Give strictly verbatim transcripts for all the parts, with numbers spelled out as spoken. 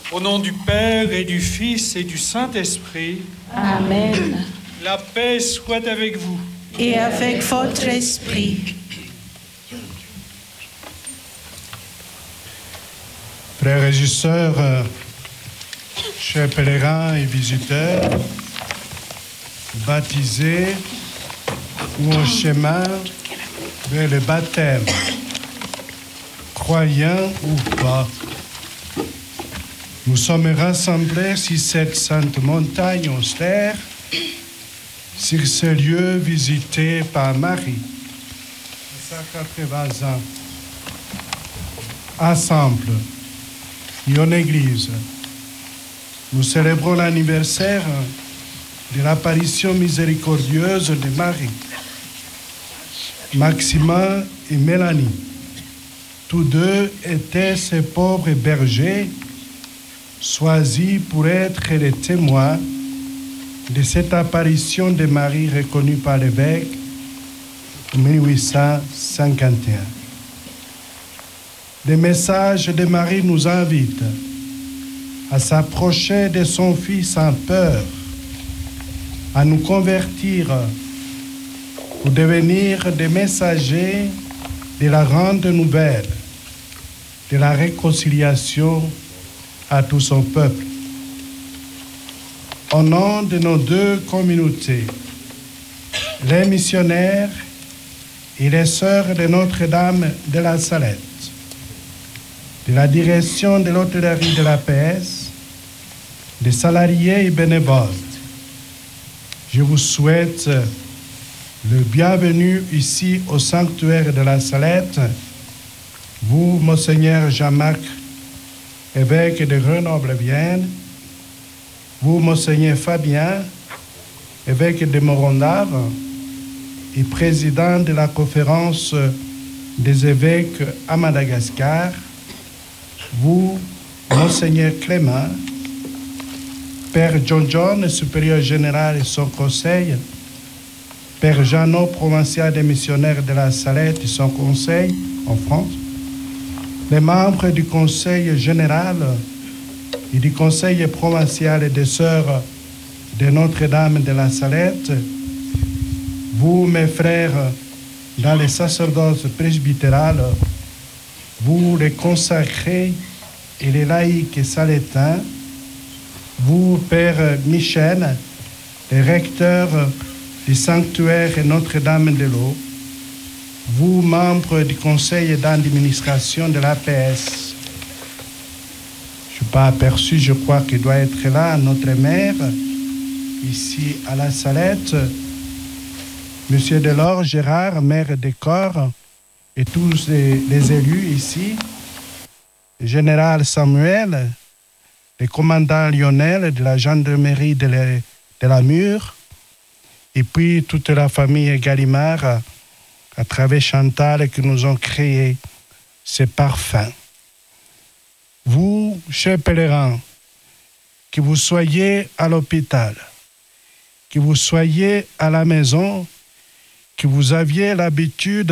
Au nom du Père et du Fils et du Saint-Esprit. Amen. La paix soit avec vous. Et avec votre esprit. Frères et sœurs, chers pèlerins et visiteurs, baptisés ou en chemin vers le baptême, croyants ou pas, nous sommes rassemblés sur cette sainte montagne austère, sur ce lieu visité par Marie, il y a quatre-vingts ans, ensemble, et en Église. Nous célébrons l'anniversaire de l'apparition miséricordieuse de Marie. Maxima et Mélanie, tous deux étaient ces pauvres bergers choisis pour être les témoins de cette apparition de Marie reconnue par l'évêque en mille huit cent cinquante et un. Le message de Marie nous invite à s'approcher de son Fils sans peur, à nous convertir pour devenir des messagers de la grande nouvelle, de la réconciliation à tout son peuple. Au nom de nos deux communautés, les missionnaires et les sœurs de Notre-Dame de la Salette, de la direction de l'hôtellerie de la P S, des salariés et bénévoles, je vous souhaite le bienvenu ici au sanctuaire de la Salette, vous, Monseigneur Jean-Marc, évêque de Grenoble-Vienne, vous, Monseigneur Fabien, évêque de Morondave et président de la conférence des évêques à Madagascar, vous, Monseigneur Clément, Père John John, supérieur général et son conseil, Père Jeannot, provincial des missionnaires de la Salette et son conseil en France, les membres du conseil général et du conseil provincial des sœurs de Notre-Dame de la Salette, vous, mes frères, dans les sacerdoces presbytérales, vous, les consacrés et les laïcs salétains, vous, Père Michel, les recteurs du sanctuaire Notre-Dame de l'Eau, vous, membres du conseil d'administration de l'A P S. Je ne suis pas aperçu, je crois qu'il doit être là, notre maire, ici à la Salette, Monsieur Delors Gérard, maire des Corps, et tous les, les élus ici, le général Samuel, le commandant Lionel de la gendarmerie de la, de la Mure, et puis toute la famille Gallimard, à travers Chantal, qui nous ont créé ces parfums. Vous, chers pèlerins, que vous soyez à l'hôpital, que vous soyez à la maison, que vous aviez l'habitude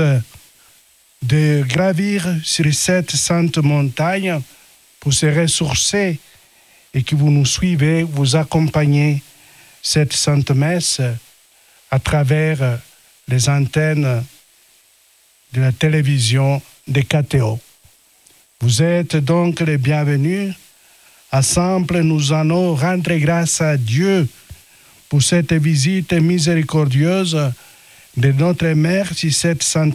de gravir sur cette sainte montagne pour se ressourcer et que vous nous suivez, vous accompagnez cette sainte messe à travers les antennes de la télévision de K T O. Vous êtes donc les bienvenus. Ensemble, nous allons rendre grâce à Dieu pour cette visite miséricordieuse de notre Mère sur cette sainte